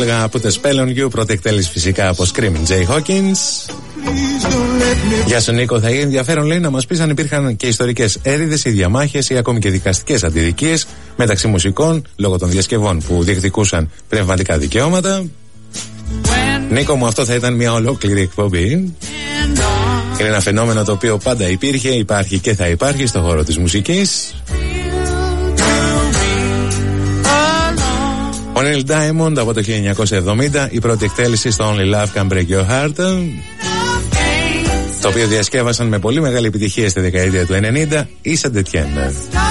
έλεγα από The Spell on You, πρώτη εκτέλεση φυσικά από Screaming Jay Hawkins. Γεια σου Νίκο, θα είχε ενδιαφέρον λέει να μας πεις αν υπήρχαν και ιστορικές έρηδες ή διαμάχες ή ακόμη και δικαστικές αντιδικίες μεταξύ μουσικών λόγω των διασκευών που διεκδικούσαν πνευματικά δικαιώματα. Νίκο μου, αυτό θα ήταν μια ολόκληρη εκπομπή. Είναι ένα φαινόμενο το οποίο πάντα υπήρχε, υπάρχει και θα υπάρχει στο χώρο της μουσικής. Ο Neil Diamond από το 1970, η πρώτη εκτέλεση στο Only Love Can Break Your Heart, το οποίο διασκεύασαν με πολύ μεγάλη επιτυχία στη δεκαετία του 90 η Saint Etienne.